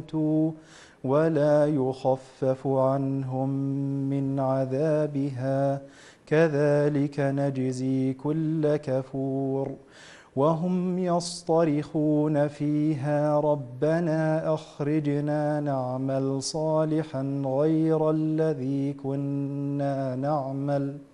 ولا يخفف عنهم من عذابها كذلك نجزي كل كفور وهم يصطرخون فيها ربنا أخرجنا نعمل صالحا غير الذي كنا نعمل